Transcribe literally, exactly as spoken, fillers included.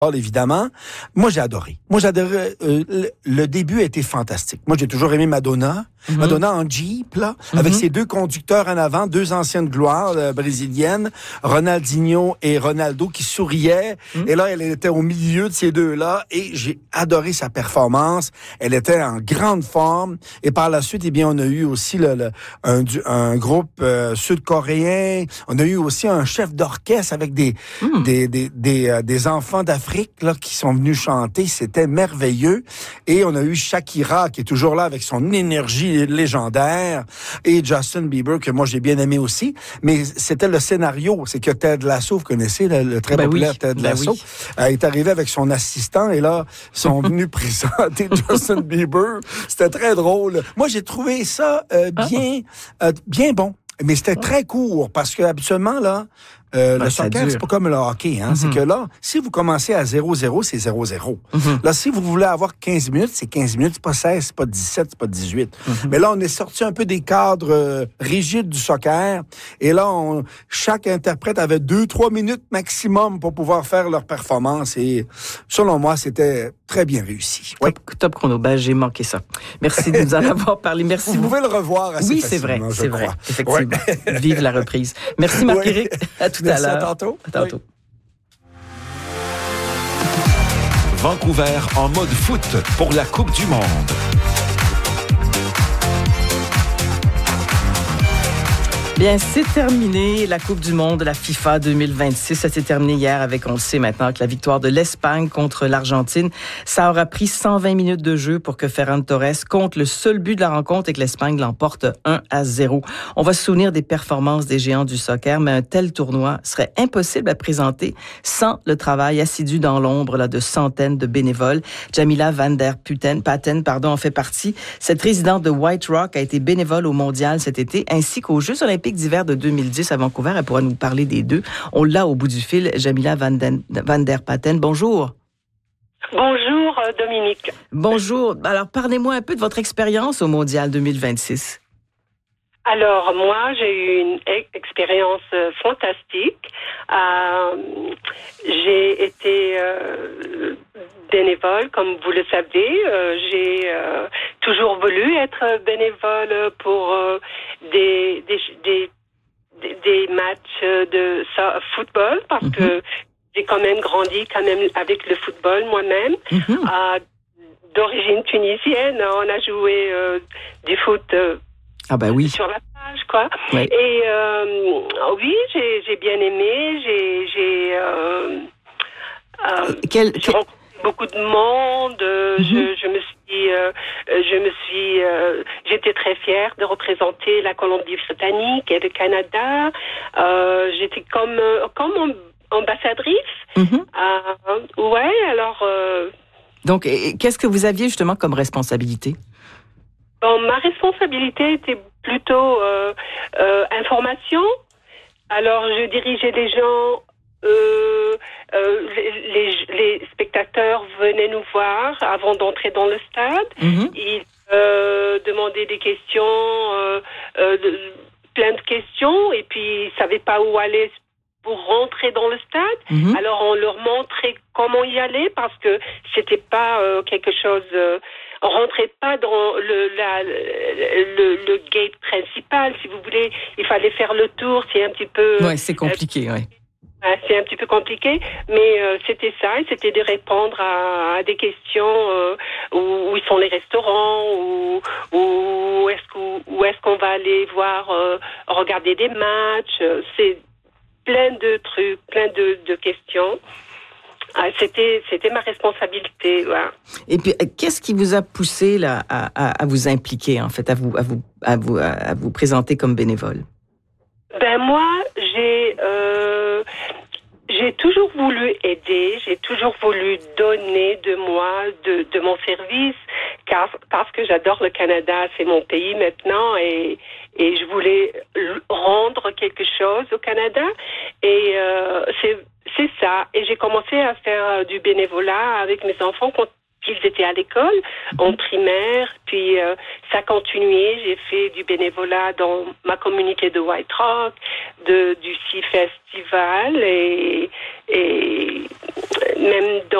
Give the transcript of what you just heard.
évidemment. Moi, j'ai adoré. Moi, j'ai adoré. Euh, le, le début a été fantastique. Moi, j'ai toujours aimé Madonna. Mm-hmm. Madonna en Jeep, là, mm-hmm. avec ses deux conducteurs en avant, deux anciennes gloires euh, brésiliennes, Ronaldinho et Ronaldo, qui souriaient. Mm-hmm. Et là, elle était au milieu de ces deux-là. Et j'ai adoré sa performance. Elle était en grande forme. Et par la suite, eh bien, on a eu aussi le, le, un, un groupe euh, sud-coréen. On a eu aussi un chef d'orchestre avec des, mm. des, des, des, euh, des enfants d'Afrique là, qui sont venus chanter. C'était merveilleux. Et on a eu Shakira, qui est toujours là avec son énergie légendaire, et Justin Bieber, que moi j'ai bien aimé aussi. Mais c'était le scénario. C'est que Ted Lasso, vous connaissez le, le très ben populaire oui. Ted Lasso, ben oui. euh, est arrivé avec son assistant et là, sont venus présenter Justin Bieber. C'était très drôle. Moi, j'ai trouvé ça euh, bien, ah. euh, bien bon. Mais c'était ah. très court parce que habituellement, là, Euh, ben, le soccer, c'est pas comme le hockey, hein. Mm-hmm. C'est que là, si vous commencez à zéro zéro, c'est zéro zéro. Mm-hmm. Là, si vous voulez avoir quinze minutes, c'est quinze minutes, c'est pas seize, c'est pas dix-sept, c'est pas dix-huit. Mm-hmm. Mais là, on est sorti un peu des cadres euh, rigides du soccer. Et là, on, chaque interprète avait deux, trois minutes maximum pour pouvoir faire leur performance. Et selon moi, c'était très bien réussi. Ouais. Top, top chrono. Ben, j'ai manqué ça. Merci de nous en avoir parlé. Merci. Vous pouvez le revoir assez oui, facilement, c'est vrai, c'est crois. vrai. Effectivement. Ouais. Vive la reprise. Merci, Marc-Éric. Oui. À tout Merci, à l'heure. À tantôt. À tantôt. Oui. Vancouver en mode foot pour la Coupe du Monde. Bien, c'est terminé, la Coupe du Monde, la FIFA deux mille vingt-six. Ça s'est terminé hier avec, on le sait maintenant, avec la victoire de l'Espagne contre l'Argentine. Ça aura pris cent vingt minutes de jeu pour que Ferran Torres compte le seul but de la rencontre et que l'Espagne l'emporte un à zéro. On va se souvenir des performances des géants du soccer, mais un tel tournoi serait impossible à présenter sans le travail assidu dans l'ombre là, de centaines de bénévoles. Jamila Van Der Putten, Patten pardon, en fait partie. Cette résidente de White Rock a été bénévole au Mondial cet été, ainsi qu'aux Jeux olympiques d'hiver de deux mille dix à Vancouver. Elle pourra nous parler des deux. On l'a au bout du fil. Jamila Van, Den, Van Der Patten, bonjour. Bonjour, Dominique. Bonjour. Alors, parlez-moi un peu de votre expérience au Mondial deux mille vingt-six. Alors, moi, j'ai eu une expérience fantastique. Euh, j'ai été euh, bénévole, comme vous le savez. Euh, j'ai euh, toujours voulu être bénévole pour euh, des, des, des, des matchs de football, parce mm-hmm. que j'ai quand même grandi quand même avec le football moi-même. Mm-hmm. Euh, d'origine tunisienne, on a joué euh, du foot euh, Ah ben oui. sur la plage, quoi. Oui. Et euh, oui, j'ai, j'ai bien aimé. J'ai, j'ai, euh, euh, quel, j'ai quel... rencontré beaucoup de monde. Mm-hmm. Je, je me suis, euh, je me suis, euh, j'étais très fière de représenter la Colombie-Britannique et le Canada. Euh, j'étais comme, comme ambassadrice. Mm-hmm. Euh, ouais, alors. Euh, Donc, qu'est-ce que vous aviez justement comme responsabilité? Bon, ma responsabilité était plutôt euh, euh, information. Alors, je dirigeais des gens, euh, euh, les, les, les spectateurs venaient nous voir avant d'entrer dans le stade. Mm-hmm. Ils euh, demandaient des questions, euh, euh, de, plein de questions, et puis ils ne savaient pas où aller pour rentrer dans le stade. Mm-hmm. Alors, on leur montrait comment y aller, parce que c'était pas euh, quelque chose... Euh, on rentrait pas dans le, la, le, le gate principal, si vous voulez. Il fallait faire le tour, c'est un petit peu... Oui, c'est compliqué, euh, oui. C'est un petit peu compliqué, mais euh, c'était ça, c'était de répondre à, à des questions euh, où, où sont les restaurants, où, où, est-ce qu'on, où est-ce qu'on va aller voir, euh, regarder des matchs. C'est plein de trucs, plein de, de questions. Ah, c'était, c'était ma responsabilité. Ouais. Et puis, qu'est-ce qui vous a poussé là, à, à, à vous impliquer, en fait, à vous, à vous, à vous, à vous présenter comme bénévole? Ben moi, j'ai, euh, j'ai toujours voulu aider, j'ai toujours voulu donner de moi, de, de mon service, car, parce que j'adore le Canada, c'est mon pays maintenant, et, et je voulais rendre quelque chose au Canada, et euh, c'est C'est ça. Et j'ai commencé à faire du bénévolat avec mes enfants quand ils étaient à l'école, en primaire, puis euh, ça a continué. J'ai fait du bénévolat dans ma communauté de White Rock, de, du Sea Festival et, et même dans